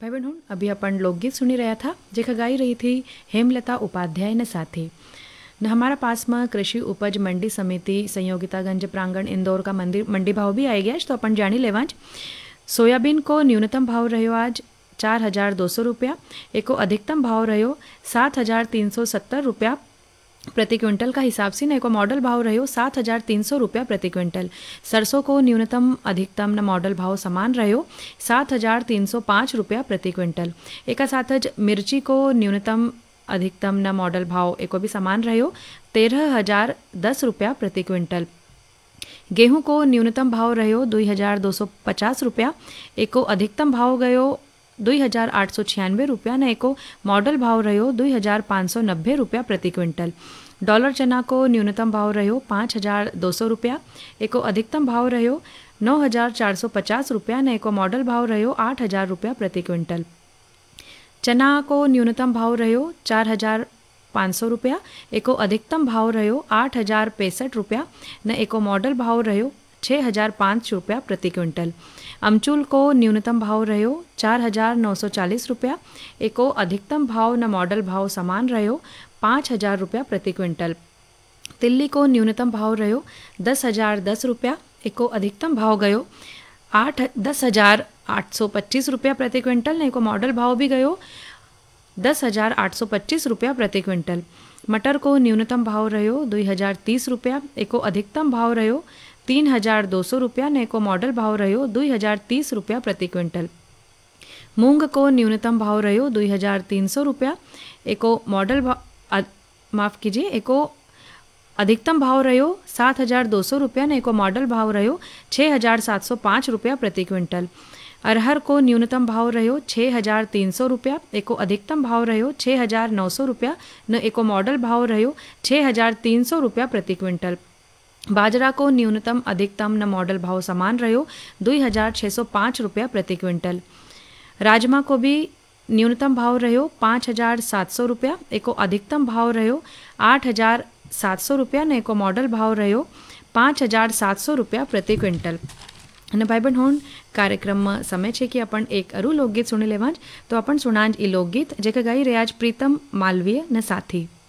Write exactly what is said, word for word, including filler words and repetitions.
भाई बहनों, अभी अपन लोकगीत सुनी रहा था जेका गाई रही थी हेमलता उपाध्याय ने साथी न। हमारा पास में कृषि उपज मंडी समिति संयोगितागंज प्रांगण इंदौर का मंदिर मंडी भाव भी आई गया, तो अपन जानी लेवाज। सोयाबीन को न्यूनतम भाव रहो आज चार हज़ार दो सौ रुपया, एको अधिकतम भाव रहो सात हज़ार तीन सौ सत्तर रुपया प्रति क्विंटल का हिसाब से न एको मॉडल भाव रहो सात हज़ार तीन सौ रुपया प्रति क्विंटल। सरसों को न्यूनतम अधिकतम न मॉडल भाव समान रहो सात हज़ार तीन सौ पाँच रुपया प्रति क्विंटल। एक साथ ज मिर्ची को न्यूनतम अधिकतम न मॉडल भाव एको भी समान रहो तेरह हज़ार दस रुपया प्रति क्विंटल। गेहूं को न्यूनतम भाव रहो दुई हज़ार दो सौ पचास रुपया, एको अधिकतम भाव गयो दुई हज़ार आठ सौ छियानवे रुपया न एको मॉडल भाव रहो दुई हज़ार पाँच सौ नब्बे रुपया प्रति क्विंटल। डॉलर चना को न्यूनतम भाव रहो पाँच हज़ार दो सौ रुपया, एको अधिकतम भाव रहो नौ हज़ार चार सौ पचास रुपया न एको मॉडल भाव रहो आठ हज़ार रुपया प्रति क्विंटल। चना को न्यूनतम भाव रहो चार हज़ार पाँच सौ रुपया, एको अधिकतम भाव रहो आठ हज़ार पैंसठ रुपया न एको मॉडल भाव रहो छः हज़ार पाँच रुपया प्रति क्विंटल। अमचूल को न्यूनतम भाव रहो चार हज़ार नौ सौ चालीस रुपया, एको अधिकतम भाव न मॉडल भाव समान रहो पाँच हज़ार रुपया प्रति क्विंटल। तिल्ली को न्यूनतम भाव रहो दस हज़ार दस रुपया, एको अधिकतम भाव गयो आठ दस हज़ार आठ सौ पच्चीस रुपया प्रति क्विंटल न एको मॉडल भाव भी गयो दस हज़ार आठ सौ पच्चीस रुपया प्रति क्विंटल। मटर को न्यूनतम भाव रहो दुई हज़ार तीस रुपया, एको अधिकतम भाव रहो तीन हज़ार दो सौ रुपया न एको मॉडल भाव रहो दुई हज़ार तीस रुपया प्रति क्विंटल। मूंग को न्यूनतम भाव रहो दुई हज़ार तीन सौ रुपया, एको मॉडल भाव माफ़ कीजिए एको अधिकतम भाव रहो सात हज़ार दो सौ रुपया न एको मॉडल भाव रहो छः हज़ार सात सौ पाँच रुपया प्रति क्विंटल। अरहर को न्यूनतम भाव रहो छः हज़ार तीन सौ रुपया, एको अधिकतम भाव रहो छः हज़ार नौ सौ रुपया न एको मॉडल भाव रहो छः हज़ार तीन सौ रुपया प्रति क्विंटल। बाजरा को न्यूनतम अधिकतम न मॉडल भाव समान रहो दुई हज़ार छः सौ पाँच रुपया प्रति क्विंटल। राजमा को भी न्यूनतम भाव रहो पाँच हज़ार सात सौ रुपया, एको अधिकतम भाव रहो आठ हज़ार सात सौ रुपया न एको मॉडल भाव रहो पाँच हज़ार सात सौ रुपया प्रति क्विंटल। અને ભાઈ બહેન હોન કાર્યક્રમમાં સમય છે કે આપણ એક અરુ લોકગીત સુણી લેવા જ, તો આપણ સુણાજ એ લોકગીત જે કે ગાઈ રહ્યા જ પ્રીતમ માલવીય ને સાથી।